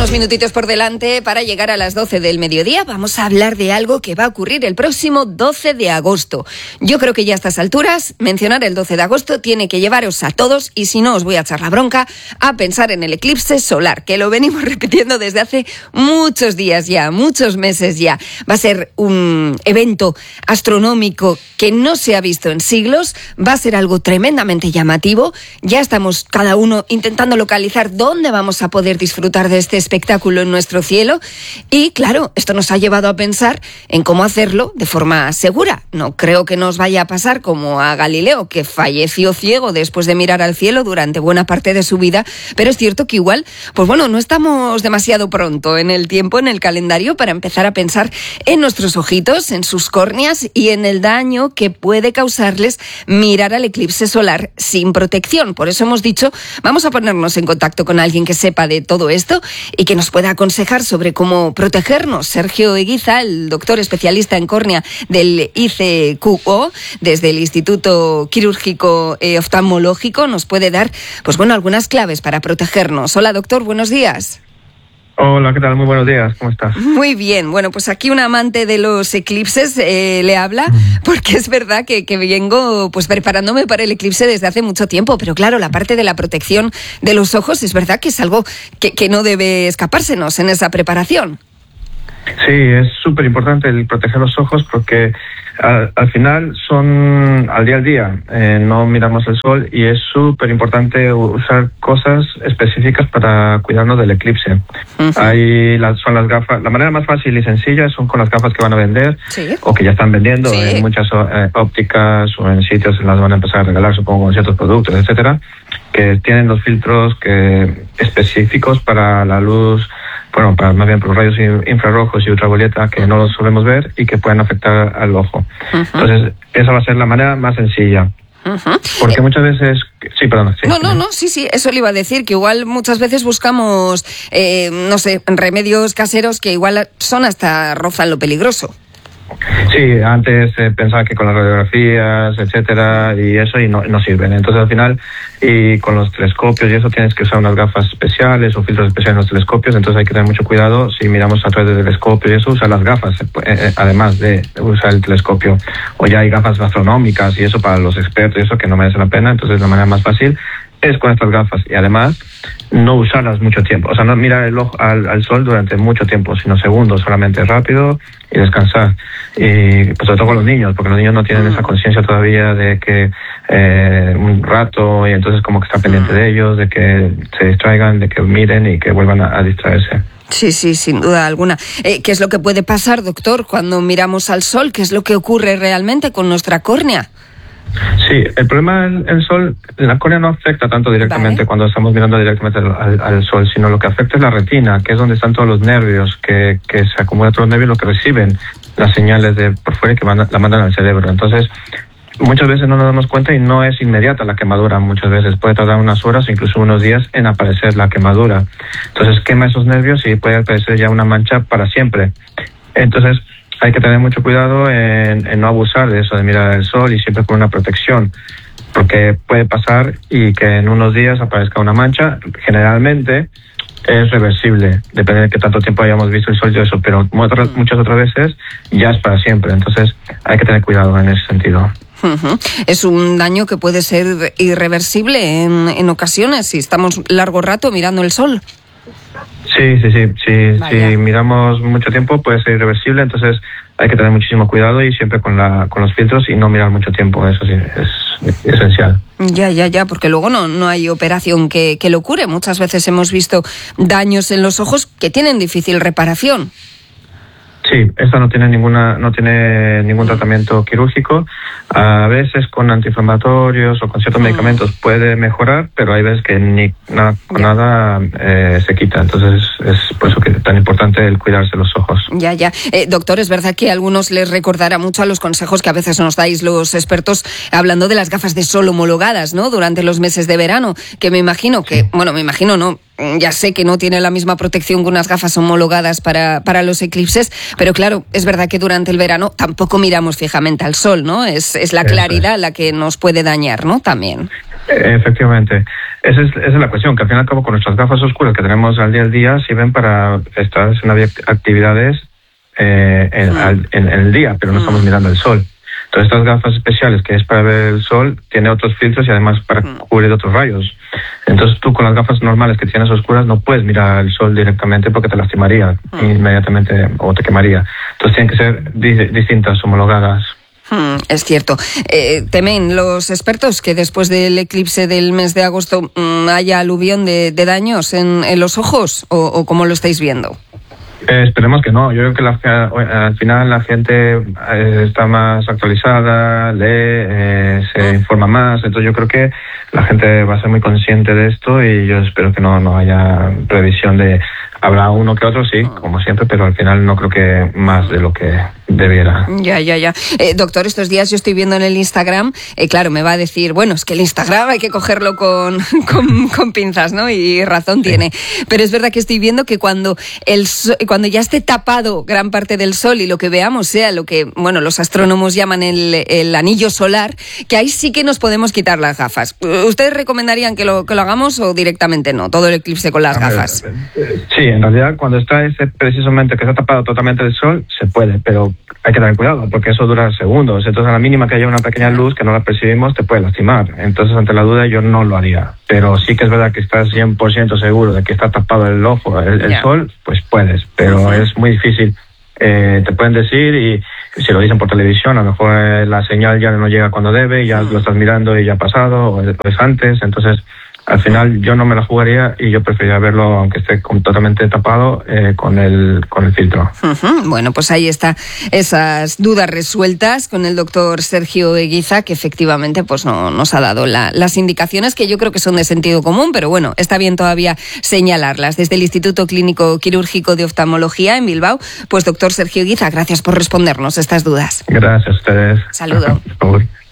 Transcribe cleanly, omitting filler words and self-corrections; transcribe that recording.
Unos minutitos por delante para llegar a las 12 del mediodía. Vamos a hablar de algo que va a ocurrir el próximo 12 de agosto. Yo creo que ya a estas alturas, mencionar el 12 de agosto tiene que llevaros a todos, y si no os voy a echar la bronca, a pensar en el eclipse solar, que lo venimos repitiendo desde hace muchos días ya, muchos meses ya. Va a ser un evento astronómico que no se ha visto en siglos, va a ser algo tremendamente llamativo. Ya estamos cada uno intentando localizar dónde vamos a poder disfrutar de este espectáculo en nuestro cielo, y claro, esto nos ha llevado a pensar en cómo hacerlo de forma segura. No creo que nos vaya a pasar como a Galileo, que falleció ciego después de mirar al cielo durante buena parte de su vida, pero es cierto que igual, pues bueno, no estamos demasiado pronto en el tiempo, en el calendario, para empezar a pensar en nuestros ojitos, en sus córneas y en el daño que puede causarles mirar al eclipse solar sin protección. Por eso hemos dicho, vamos a ponernos en contacto con alguien que sepa de todo esto y que nos pueda aconsejar sobre cómo protegernos. Sergio Eguiza, el doctor especialista en córnea del ICQO, desde el Instituto Quirúrgico Oftalmológico, nos puede dar, pues bueno, algunas claves para protegernos. Hola, doctor, buenos días. Hola, ¿qué tal? Muy buenos días, ¿cómo estás? Muy bien, bueno, pues aquí un amante de los eclipses le habla, porque es verdad que vengo pues preparándome para el eclipse desde hace mucho tiempo, pero claro, la parte de la protección de los ojos es verdad que es algo que no debe escapársenos en esa preparación. Sí, es súper importante el proteger los ojos porque al final son al día, no miramos el sol, y es súper importante usar cosas específicas para cuidarnos del eclipse. Son las gafas, la manera más fácil y sencilla son con las gafas que van a vender, ¿sí?, o que ya están vendiendo, ¿sí?, en muchas ópticas o en sitios las van a empezar a regalar, supongo, con ciertos productos, etcétera, que tienen los filtros específicos para la luz, bueno, más bien por rayos infrarrojos y ultravioleta, que no los solemos ver y que pueden afectar al ojo. Entonces, esa va a ser la manera más sencilla. Porque muchas veces... Sí, perdón. Sí, eso le iba a decir, que igual muchas veces buscamos, no sé, remedios caseros que igual son hasta rozan lo peligroso. Sí, antes pensaba que con las radiografías, etcétera, y eso, y no sirven. Entonces, al final, y con los telescopios y eso, tienes que usar unas gafas especiales o filtros especiales en los telescopios. Entonces hay que tener mucho cuidado si miramos a través del telescopio y eso, usar las gafas, además de usar el telescopio. O ya hay gafas astronómicas y eso para los expertos y eso, que no merece la pena. Entonces, la manera más fácil es con estas gafas, y además no usarlas mucho tiempo, o sea, no mirar el ojo al sol durante mucho tiempo, sino segundos, solamente rápido y descansar. Y pues sobre todo con los niños, porque los niños no tienen esa conciencia todavía de que un rato, y entonces como que está pendiente de ellos, de que se distraigan, de que miren y que vuelvan a distraerse. Sí, sin duda alguna. ¿Qué es lo que puede pasar, doctor, cuando miramos al sol? ¿Qué es lo que ocurre realmente con nuestra córnea? Sí, el problema del sol, la córnea no afecta tanto directamente cuando estamos mirando directamente al sol, sino lo que afecta es la retina, que es donde están todos los nervios, que se acumulan todos los nervios, lo que reciben las señales de por fuera y que la mandan al cerebro. Entonces, muchas veces no nos damos cuenta y no es inmediata la quemadura. Muchas veces puede tardar unas horas o incluso unos días en aparecer la quemadura. Entonces, quema esos nervios y puede aparecer ya una mancha para siempre. Entonces, hay que tener mucho cuidado en no abusar de eso, de mirar el sol, y siempre con una protección, porque puede pasar y que en unos días aparezca una mancha. Generalmente es reversible, depende de qué tanto tiempo hayamos visto el sol y eso, pero muchas otras veces ya es para siempre. Entonces hay que tener cuidado en ese sentido. Es un daño que puede ser irreversible en ocasiones si estamos largo rato mirando el sol. Sí. Si miramos mucho tiempo puede ser irreversible, entonces hay que tener muchísimo cuidado y siempre con los filtros y no mirar mucho tiempo, eso sí, es esencial. Ya, porque luego no hay operación que lo cure. Muchas veces hemos visto daños en los ojos que tienen difícil reparación. Sí, esta no tiene ningún tratamiento quirúrgico. A veces con antiinflamatorios o con ciertos medicamentos puede mejorar, pero hay veces que nada se quita. Entonces es por eso que es tan importante el cuidarse los ojos. Ya. Doctor, es verdad que a algunos les recordará mucho a los consejos que a veces nos dais los expertos hablando de las gafas de sol homologadas, ¿no?, durante los meses de verano, que me imagino que, ya sé que no tiene la misma protección que unas gafas homologadas para los eclipses, pero claro, es verdad que durante el verano tampoco miramos fijamente al sol, ¿no? Es la claridad la que nos puede dañar, ¿no?, también. Efectivamente. Esa es la cuestión, que al fin y al cabo con nuestras gafas oscuras que tenemos al día sirven para estar en actividades en el día, pero no estamos mirando el sol. Entonces estas gafas especiales, que es para ver el sol, tiene otros filtros y además para cubrir otros rayos. Entonces tú con las gafas normales que tienes oscuras no puedes mirar el sol directamente porque te lastimaría inmediatamente o te quemaría. Entonces tienen que ser distintas, homologadas. Es cierto. Temen los expertos que después del eclipse del mes de agosto haya aluvión de daños en los ojos, o cómo lo estáis viendo. Esperemos que no. Yo creo que al final la gente está más actualizada, lee, se informa más. Entonces yo creo que la gente va a ser muy consciente de esto y yo espero que no haya previsión de... Habrá uno que otro, sí, como siempre, pero al final no creo que más de lo que debiera. Ya. Doctor, estos días yo estoy viendo en el Instagram, claro, me va a decir, bueno, es que el Instagram hay que cogerlo con pinzas, ¿no? Y razón tiene. Pero es verdad que estoy viendo que cuando ya esté tapado gran parte del sol y lo que veamos sea lo que, bueno, los astrónomos llaman el anillo solar, que ahí sí que nos podemos quitar las gafas. ¿Ustedes recomendarían que lo hagamos o directamente no? Todo el eclipse con las gafas. Sí, en realidad cuando está precisamente que está tapado totalmente el sol, se puede, pero hay que tener cuidado porque eso dura segundos. Entonces a la mínima que haya una pequeña luz que no la percibimos te puede lastimar. Entonces ante la duda yo no lo haría. Pero sí que es verdad que estás 100% seguro de que está tapado el ojo, el sol, pues puedes. Pero es muy difícil. Te pueden decir y si lo dicen por televisión a lo mejor la señal ya no llega cuando debe, ya lo estás mirando y ya ha pasado o es antes. Entonces al final yo no me la jugaría y yo preferiría verlo aunque esté totalmente tapado con el filtro. Bueno, pues ahí está esas dudas resueltas con el doctor Sergio Eguiza, que efectivamente pues nos ha dado las indicaciones que yo creo que son de sentido común, pero bueno, está bien todavía señalarlas. Desde el Instituto Clínico Quirúrgico de Oftalmología en Bilbao, pues doctor Sergio Eguiza, gracias por respondernos estas dudas. Gracias a ustedes. Saludo.